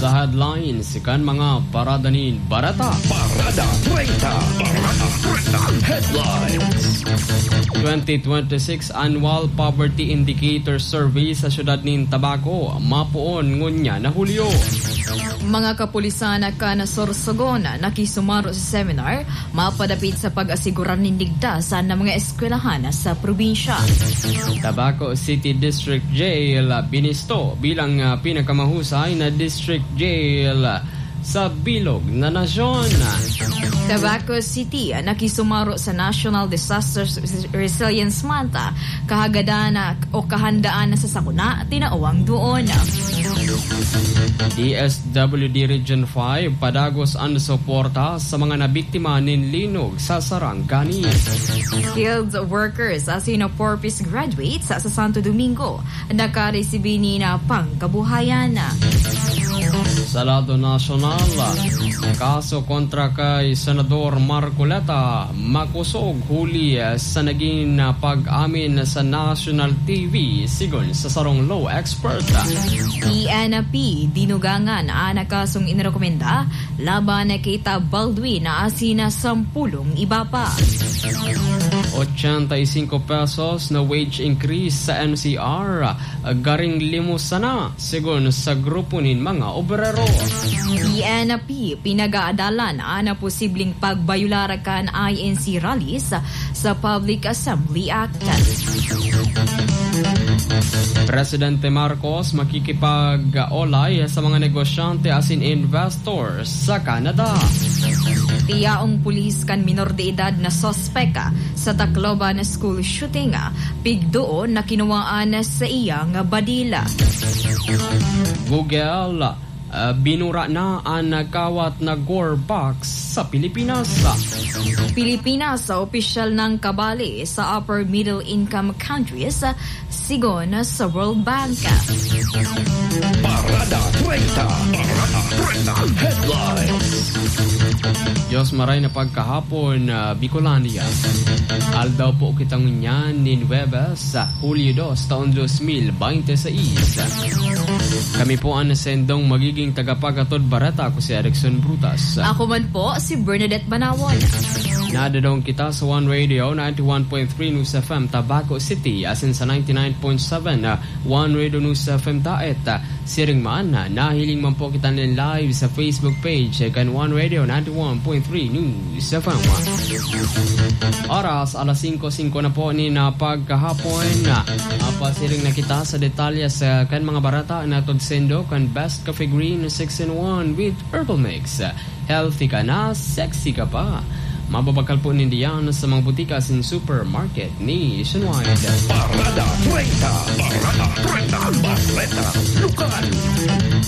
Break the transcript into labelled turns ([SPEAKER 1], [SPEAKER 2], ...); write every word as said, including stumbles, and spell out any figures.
[SPEAKER 1] Sa headlines, kan mga paradanin barata.
[SPEAKER 2] Parada treinta. Parada treinta. Headlines.
[SPEAKER 1] twenty twenty-six Annual Poverty Indicator Survey sa syudad nin Tabaco. Mapuon ngunya na Hulyo.
[SPEAKER 3] Mga kapulisan na kanasorsogon nakisumaro sa seminar mapadapit sa pag-asiguran nindigdasan ng mga eskwelahan sa probinsya.
[SPEAKER 1] Tabaco City District Jail binisto bilang uh, pinakamahusay na district jail sa bilog na nasyon.
[SPEAKER 3] Tabaco City nakisumaro sa National Disaster Resilience Month kahagadaan o kahandaan sa sakuna tinaawang doon.
[SPEAKER 1] D S W D Region five padagos ang suporta sa mga nabiktima nin linog sa Sarangani.
[SPEAKER 3] Skilled workers as in Porpis graduates sa Santo Domingo nakaresibi ni na pangkabuhayan.
[SPEAKER 1] Sa lado nasyonal, kaso kontra kay Senador Marcoleta makusog huli sa naging pag-amin sa National T V sigon sa sarong law expert.
[SPEAKER 3] P N P dinugangan ang nakasong inirekomenda laban na kita Baldwin na asina sampulong iba pa.
[SPEAKER 1] eighty-five pesos na wage increase sa N C R garing limusa na sigon sa grupo nin mga obrero.
[SPEAKER 3] P N P pinag-aadalan ang posibleng pagbayularakan I N C rallies sa Public Assembly Act.
[SPEAKER 1] Presidente Marcos makikipag-olay sa mga negosyante as in investors sa Canada.
[SPEAKER 3] Tiyaong pulis kan minor de edad na sospeka sa Tacloban school shooting pigdoon na kinuwaan sa iyang badila.
[SPEAKER 1] Google Uh, binura na ang nagkawat na gore box sa Pilipinas.
[SPEAKER 3] Pilipinas sa opisyal ng kabali sa upper middle income countries sigon sa World Bank.
[SPEAKER 2] Parada treinta. Parada treinta. Headlines.
[SPEAKER 1] Diyos maray na pagkahapon uh, Bicolania. Aldaw po kitang nyan ni Nuevas sa Hulyo dos taon two thousand twenty-six. Kami po ang nasendong magiging tagapagatod barata ko si Erickson Brutas.
[SPEAKER 3] Ako man po si Bernadette Banawon.
[SPEAKER 1] Nadadong kita sa One Radio ninety-one point three News F M Tabaco City asin sa ninety-nine point seven uh, One Radio News F M Taet. Uh, siring man na uh, nahiling man po kita nila live sa Facebook page uh, kan One Radio ninety-one point three News F M. Oras alas five five na po ni na pagkahapon na uh, pasiring na kita sa detalye sa uh, kan mga barata na todsendo kan Best Cafe Green six in one with Herbal Mix. Uh, healthy ka na, sexy ka pa. Mababakal po nindiyan sa mga butika sin supermarket ni Nationwide.
[SPEAKER 2] Parada